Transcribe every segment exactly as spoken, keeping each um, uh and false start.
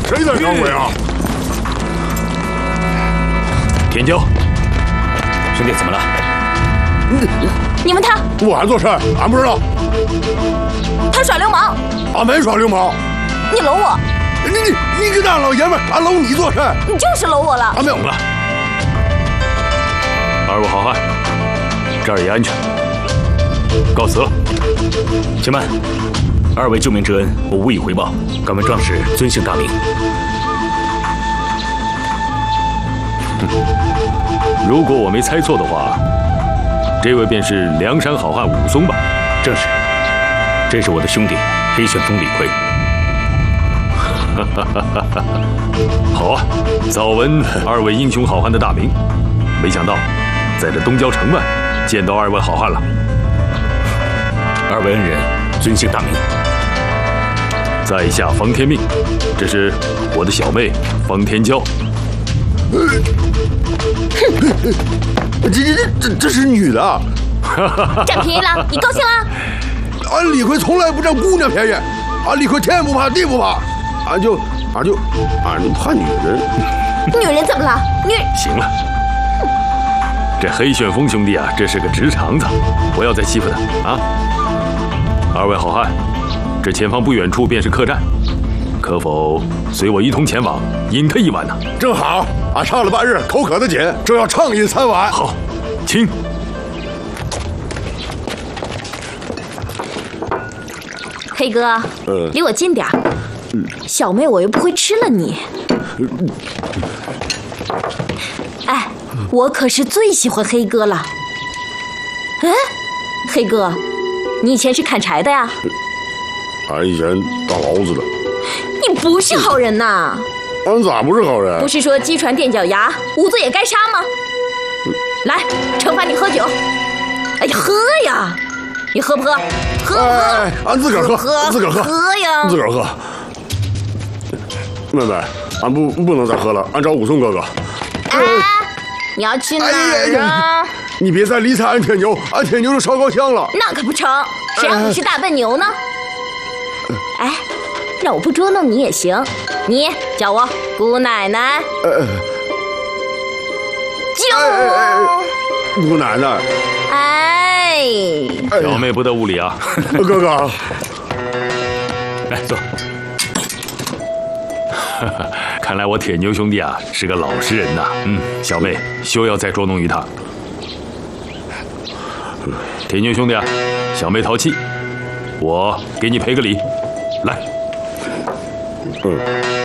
谁在搞鬼啊？ 天骄，兄弟，怎么了？ 你问他， 我还做事，俺不知道。 他耍流氓。 俺没耍流氓。 你搂我。 你你你个大老爷们，俺搂你做事。 你就是搂我了。 俺没有了。二位好汉，这儿也安全。告辞了。且慢，二位救命之恩，我无以回报。敢问壮士尊姓大名？如果我没猜错的话，这位便是梁山好汉武松吧？正是，这是我的兄弟黑旋风李逵。好啊，早闻二位英雄好汉的大名，没想到在这东郊城外见到二位好汉了。二位恩人尊姓大名？在下方天命，这是我的小妹方天骄。 这这这这这是女的， 占便宜了，你高兴了？ 俺李逵从来不占姑娘便宜，俺李逵天不怕地不怕，俺就俺就俺就怕女人。 女人怎么了？女行了，这黑旋风兄弟啊，这是个直肠子，不要再欺负他啊！二位好汉，这前方不远处便是客栈，可否随我一同前往，饮他一碗呢？ 正好，俺上了半日，口渴的紧，正要畅饮三碗。 好，请。 黑哥， 呃， 离我近点儿。小妹，我又不会吃了你。哎，我可是最喜欢黑哥了。哎，黑哥，你以前是砍柴的呀？ 俺以前当牢子的。 你不是好人呐！ 俺咋不是好人？ 不是说鸡传垫脚牙，无罪也该杀吗？来，惩罚你喝酒。哎呀，喝呀！你喝不喝？喝不喝？ 哎，俺自个儿喝， 喝， 自个儿喝， 喝呀！ 自个儿喝。妹妹，俺不不能再喝了，俺找武松哥哥。 哎，你要去哪儿啊？ 你别再理睬俺天牛，俺天牛就烧高香了。 那可不成，谁让你是大笨牛呢？哎，让我不捉弄你也行，你叫我姑奶奶。叫我姑奶奶。 哎， 小妹不得无礼啊！ 哥哥， 来坐。看来我铁牛兄弟啊是个老实人呐。嗯，小妹休要再捉弄于他。铁牛兄弟啊，小妹淘气，我给你赔个礼。来， 嗯，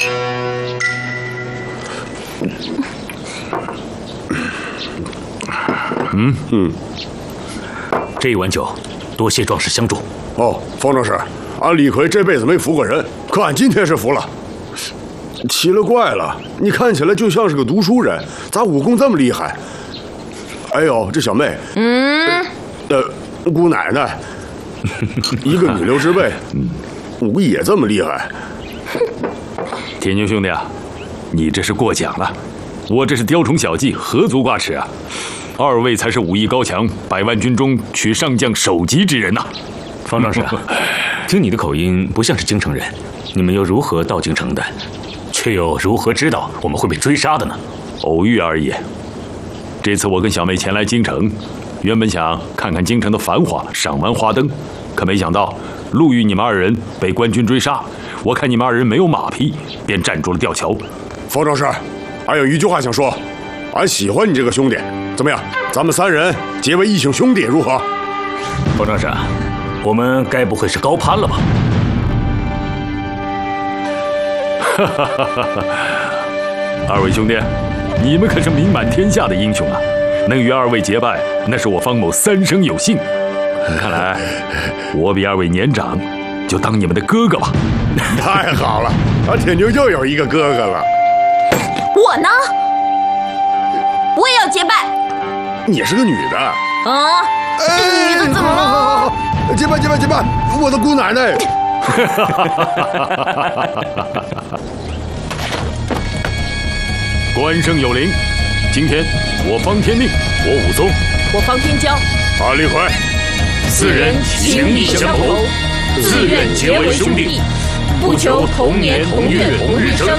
嗯嗯，这一碗酒，多谢壮士相助。 哦，方壮士，俺李逵这辈子没服过人，可俺今天是服了。奇了怪了，你看起来就像是个读书人，咋武功这么厉害？哎呦，这小妹， 嗯， 呃，姑奶奶，一个女流之辈，武艺也这么厉害？ 铁牛兄弟啊，你这是过奖了，我这是雕虫小技，何足挂齿啊！二位才是武艺高强，百万军中取上将首级之人呐、啊。 方壮士啊，听你的口音不像是京城人，你们又如何到京城的？却又如何知道我们会被追杀的呢？ 偶遇而已。这次我跟小妹前来京城，原本想看看京城的繁华，赏玩花灯，可没想到路遇你们二人被官军追杀。我看你们二人没有马匹，便站住了吊桥。 方壮士，俺有一句话想说，俺喜欢你这个兄弟，怎么样？咱们三人结为异姓兄弟如何？ 方壮士，我们该不会是高攀了吧？ 哈哈哈哈哈！二位兄弟，你们可是名满天下的英雄啊！能与二位结拜，那是我方某三生有幸。看来我比二位年长，就当你们的哥哥吧。 太好了，俺铁牛又有一个哥哥了。 我呢？我也要结拜。 你是个女的啊？这女的怎么了？ 结拜结拜结拜！我的姑奶奶！ 关圣有灵，今天我方天命，我武松， 我方天骄， 俺李逵， 四人情义相投，自愿结为兄弟，不求同年同月同日生，